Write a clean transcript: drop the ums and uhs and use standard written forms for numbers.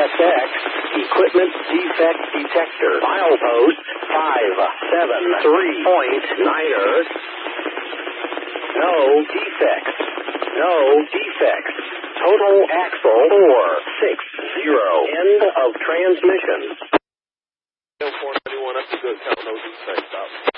ESX, Equipment Defect Detector. Milepost 573.9er. No defects. No defects. Total axle 460. End of transmission. 491 up to good count, no defects out.